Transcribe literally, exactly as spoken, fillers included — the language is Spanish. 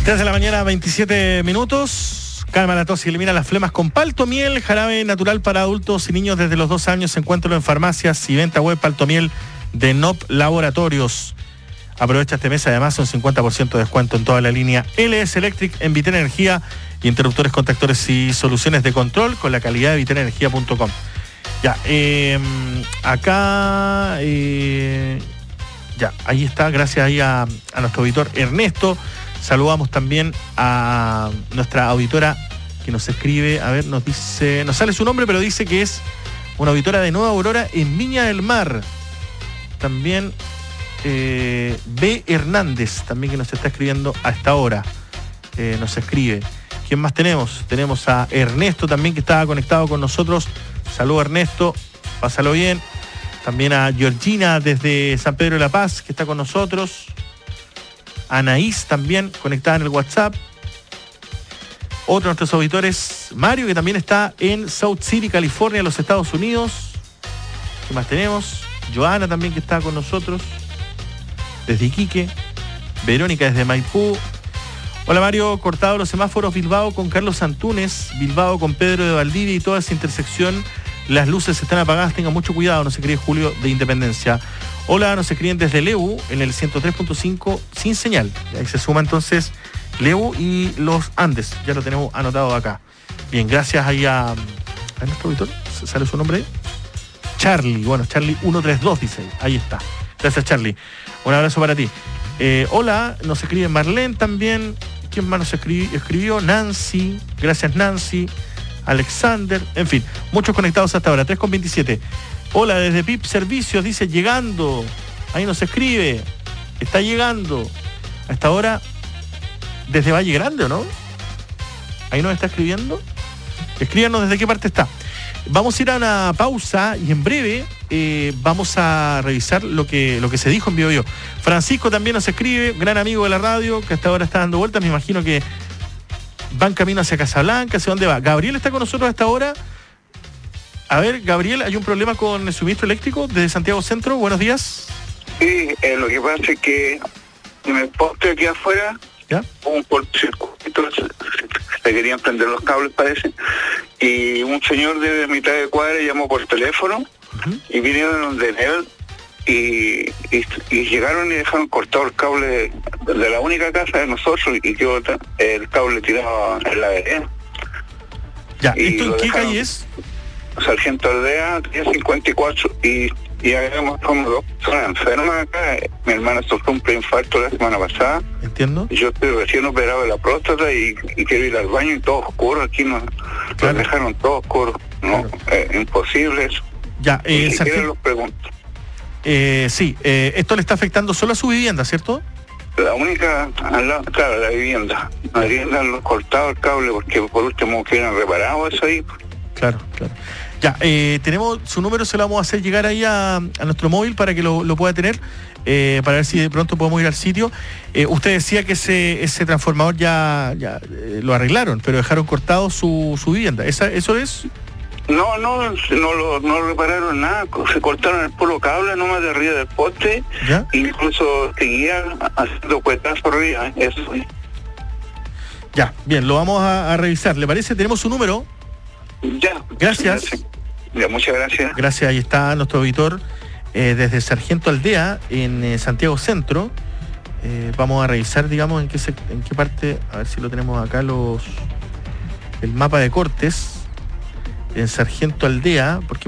tres de la mañana, veintisiete minutos. Calma la tos y elimina las flemas con Paltomiel, jarabe natural para adultos y niños desde los dos años. Encuéntralo en farmacias y venta web. Paltomiel de N O P Laboratorios. Aprovecha este mes, además, un cincuenta por ciento de descuento en toda la línea L S Electric en Vitel Energía, interruptores, contactores y soluciones de control con la calidad de vitel energía punto com. Ya, eh, acá, eh, ya, ahí está, gracias ahí a, a nuestro auditor Ernesto. Saludamos también a nuestra auditora que nos escribe, a ver, nos dice, nos sale su nombre, pero dice que es una auditora de Nueva Aurora en Viña del Mar. También eh, B. Hernández, también que nos está escribiendo a esta hora, eh, nos escribe. ¿Quién más tenemos? Tenemos a Ernesto también, que estaba conectado con nosotros. Saludos, Ernesto, pásalo bien. También a Georgina desde San Pedro de la Paz, que está con nosotros. Anaís también conectada en el WhatsApp. Otro de nuestros auditores, Mario, que también está en South City, California, los Estados Unidos. ¿Qué más tenemos? Joana también, que está con nosotros desde Iquique. Verónica desde Maipú. Hola, Mario, cortado los semáforos Bilbao con Carlos Antunes, Bilbao con Pedro de Valdivia y toda esa intersección. Las luces están apagadas, tengan mucho cuidado, nos escribe Julio de Independencia. Hola, nos escriben desde Lebu, en el ciento tres punto cinco, sin señal. Ahí se suma entonces Lebu y los Andes, ya lo tenemos anotado acá. Bien, gracias ahí a, a nuestro auditor, ¿sale su nombre? Charlie, bueno, Charlie ciento treinta y dos dice ahí, ahí está. Gracias, Charlie. Un abrazo para ti. Eh, hola, nos escribe Marlene también. ¿Quién más nos escribió? escribió? Nancy, gracias Nancy. Alexander, en fin, muchos conectados hasta ahora, tres con veintisiete. Hola, desde P I P Servicios, dice, llegando. Ahí nos escribe, está llegando. A esta hora, desde Valle Grande, ¿o no? Ahí nos está escribiendo. Escríbanos desde qué parte está. Vamos a ir a una pausa y en breve eh, vamos a revisar lo que, lo que se dijo en Bio Bio. Francisco también nos escribe, gran amigo de la radio, que hasta ahora está dando vueltas, me imagino que van camino hacia Casablanca, ¿hacia dónde va? Gabriel está con nosotros a esta hora. A ver, Gabriel, ¿hay un problema con el suministro eléctrico desde Santiago Centro? Buenos días. Sí, eh, lo que pasa es que en el poste aquí afuera, ¿ya? Hubo un cortocircuito, se, se querían prender los cables, parece, y un señor de mitad de cuadra llamó por teléfono, uh-huh. y vinieron de él y, y, y llegaron y dejaron cortado el cable de, de la única casa de nosotros y quedó el cable tirado en la vereda. Ya, ¿esto en qué calle es? Sargento Aldea, cincuenta y cuatro, y, y habíamos como dos personas enfermas acá. Mi hermana sufrió un preinfarto la semana pasada. Entiendo. Yo estoy recién operado de la próstata y, y quiero ir al baño y todo oscuro. Aquí nos, claro. nos dejaron todo oscuro. No, claro. eh, imposible eso. Ya, eh, y si sargento... quieren los pregunto. Eh, sí, eh, esto le está afectando solo a su vivienda, ¿cierto? La única, la, claro, la vivienda. La vivienda han cortado el cable porque por último quieren reparado eso ahí. Claro, claro. Ya, eh, tenemos su número, se lo vamos a hacer llegar ahí a, a nuestro móvil para que lo, lo pueda tener, eh, para ver si de pronto podemos ir al sitio. Eh, usted decía que ese ese transformador ya, ya eh, lo arreglaron, pero dejaron cortado su, su vivienda. ¿Esa, ¿Eso es? No, no, no lo, no repararon nada, se cortaron el puro cable nomás de arriba del poste, ¿ya? Incluso seguían haciendo cuetazos arriba, eso. Ya, bien, lo vamos a, a revisar. ¿Le parece? Tenemos su número. Ya. Gracias. Ya, muchas gracias. Gracias, ahí está nuestro auditor eh, desde Sargento Aldea, en eh, Santiago Centro. Eh, vamos a revisar, digamos, en qué, se, en qué parte, a ver si lo tenemos acá, los el mapa de cortes. En Sargento Aldea, porque